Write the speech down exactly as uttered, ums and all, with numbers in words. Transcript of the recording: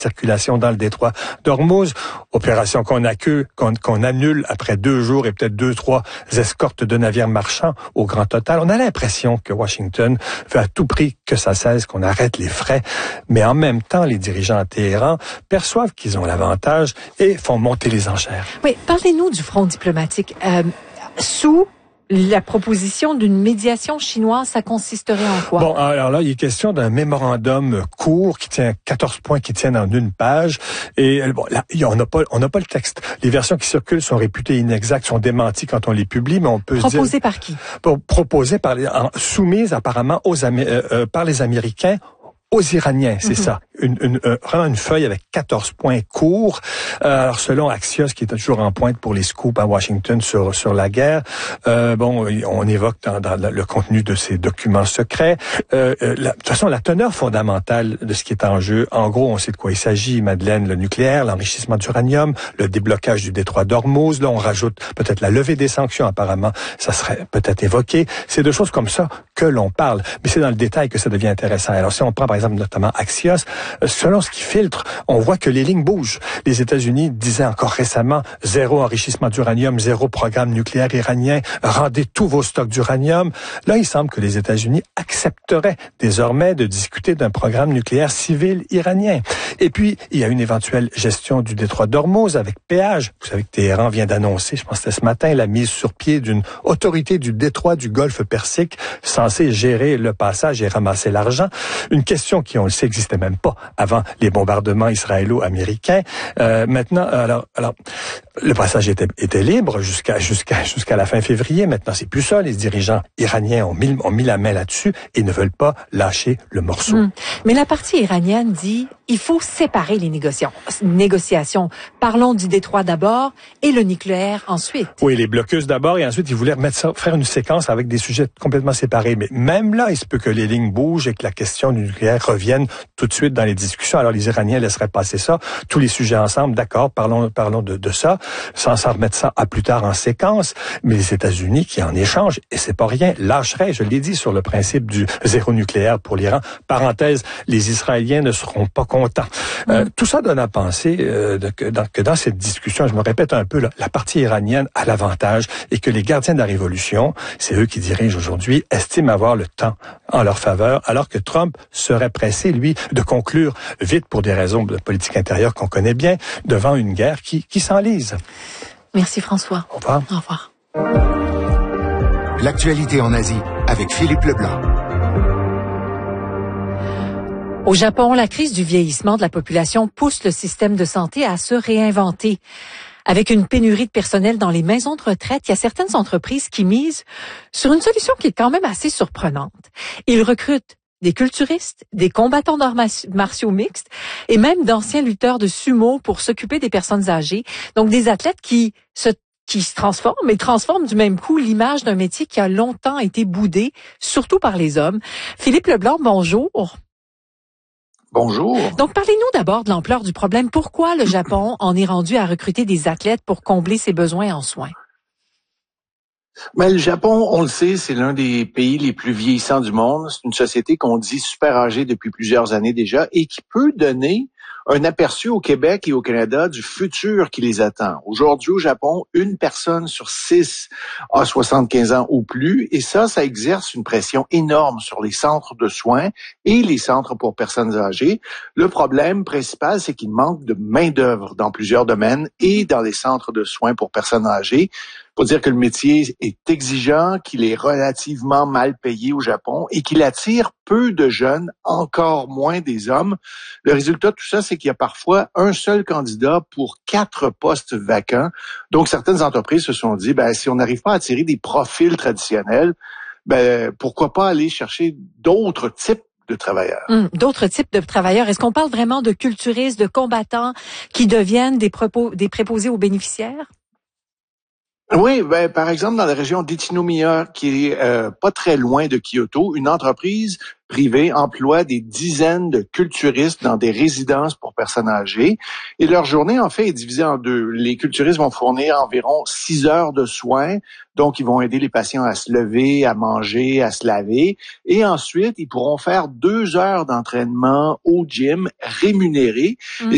circulation dans le détroit d'Ormuz. Opération qu'on accuse, qu'on, qu'on annule après deux jours et peut-être deux, trois escortes de navires marchands au grand total. On a l'impression que Washington veut à tout prix que ça cesse, qu'on arrête les frais. Mais en même temps, les dirigeants à Téhéran perçoivent qu'ils ont l'avantage et font monter les enchères. Oui, parlez-nous du front diplomatique. Euh, sous la proposition d'une médiation chinoise, ça consisterait en quoi? Bon, alors là, il est question d'un mémorandum court qui tient quatorze points qui tiennent en une page. Et bon, là, on n'a pas, on n'a pas le texte. Les versions qui circulent sont réputées inexactes, sont démenties quand on les publie, mais on peut Proposées dire... Proposées par qui? Proposées par les, en, soumises apparemment aux Amé- euh, euh, par les Américains aux Iraniens, c'est mm-hmm. ça. Une, une, euh, vraiment une feuille avec quatorze points courts. Euh, alors, selon Axios, qui est toujours en pointe pour les scoops à Washington sur sur la guerre, euh, bon, on évoque dans, dans le contenu de ces documents secrets. Euh, la, de toute façon, la teneur fondamentale de ce qui est en jeu, en gros, on sait de quoi il s'agit, Madeleine, le nucléaire, l'enrichissement d'uranium, le déblocage du détroit d'Ormuz. Là, on rajoute peut-être la levée des sanctions, apparemment, ça serait peut-être évoqué. C'est de choses comme ça que l'on parle. Mais c'est dans le détail que ça devient intéressant. Alors, si on prend, par exemple, notamment Axios, selon ce qui filtre, on voit que les lignes bougent. Les États-Unis disaient encore récemment zéro enrichissement d'uranium, zéro programme nucléaire iranien, rendez tous vos stocks d'uranium. Là, il semble que les États-Unis accepteraient désormais de discuter d'un programme nucléaire civil iranien. Et puis, il y a une éventuelle gestion du détroit d'Ormuz avec péage. Vous savez que Téhéran vient d'annoncer, je pense que c'était ce matin, la mise sur pied d'une autorité du détroit du Golfe Persique censée gérer le passage et ramasser l'argent. Une question qui, on le sait, n'existait même pas avant les bombardements israélo-américains. Euh, maintenant, alors, alors, le passage était, était libre jusqu'à jusqu'à jusqu'à la fin février. Maintenant, c'est plus ça. Les dirigeants iraniens ont mis, ont mis la main là-dessus et ne veulent pas lâcher le morceau. Mmh. Mais la partie iranienne dit il faut séparer les négociations. négociations. Parlons du détroit d'abord et le nucléaire ensuite. Oui, les blocus d'abord et ensuite ils voulaient remettre ça, faire une séquence avec des sujets complètement séparés. Mais même là, il se peut que les lignes bougent et que la question du nucléaire revienne tout de suite dans les discussions. Alors les Iraniens laisseraient passer ça, tous les sujets ensemble, d'accord, parlons parlons de, de ça, sans s'en remettre ça à plus tard en séquence. Mais les États-Unis qui en échangent, et c'est pas rien, lâcheraient, je l'ai dit, sur le principe du zéro nucléaire pour l'Iran. Parenthèse, les Israéliens ne seront pas contents. Euh, mmh. Tout ça donne à penser euh, de, que, dans, que dans cette discussion, je me répète un peu, là, la partie iranienne a l'avantage et que les gardiens de la révolution, c'est eux qui dirigent aujourd'hui, estiment avoir le temps en leur faveur, alors que Trump serait pressé, lui, de conclure vite pour des raisons de politique intérieure qu'on connaît bien, devant une guerre qui, qui s'enlise. Merci François. Au revoir. Au revoir. L'actualité en Asie avec Philippe Leblanc. Au Japon, la crise du vieillissement de la population pousse le système de santé à se réinventer. Avec une pénurie de personnel dans les maisons de retraite, il y a certaines entreprises qui misent sur une solution qui est quand même assez surprenante. Ils recrutent des culturistes, des combattants d'arts martiaux mixtes et même d'anciens lutteurs de sumo pour s'occuper des personnes âgées. Donc des athlètes qui se qui se transforment, mais transforment du même coup l'image d'un métier qui a longtemps été boudé, surtout par les hommes. Philippe Leblanc, bonjour. Bonjour. Donc, parlez-nous d'abord de l'ampleur du problème. Pourquoi le Japon en est rendu à recruter des athlètes pour combler ses besoins en soins? Mais le Japon, on le sait, c'est l'un des pays les plus vieillissants du monde. C'est une société qu'on dit super âgée depuis plusieurs années déjà et qui peut donner un aperçu au Québec et au Canada du futur qui les attend. Aujourd'hui, au Japon, une personne sur six a soixante-quinze ans ou plus, et ça, ça exerce une pression énorme sur les centres de soins et les centres pour personnes âgées. Le problème principal, c'est qu'il manque de main-d'œuvre dans plusieurs domaines et dans les centres de soins pour personnes âgées. Faut dire que le métier est exigeant, qu'il est relativement mal payé au Japon et qu'il attire peu de jeunes, encore moins des hommes. Le résultat de tout ça, c'est qu'il y a parfois un seul candidat pour quatre postes vacants. Donc, certaines entreprises se sont dit, ben, si on n'arrive pas à attirer des profils traditionnels, ben, pourquoi pas aller chercher d'autres types de travailleurs. Hum, d'autres types de travailleurs. Est-ce qu'on parle vraiment de culturistes, de combattants qui deviennent des, propos, des préposés aux bénéficiaires? Oui, ben, par exemple, dans la région d'Ichinomiya, qui est euh, pas très loin de Kyoto, une entreprise privée emploie des dizaines de culturistes dans des résidences pour personnes âgées. Et leur journée, en fait, est divisée en deux. Les culturistes vont fournir environ six heures de soins. Donc, ils vont aider les patients à se lever, à manger, à se laver. Et ensuite, ils pourront faire deux heures d'entraînement au gym rémunéré. Mmh. Et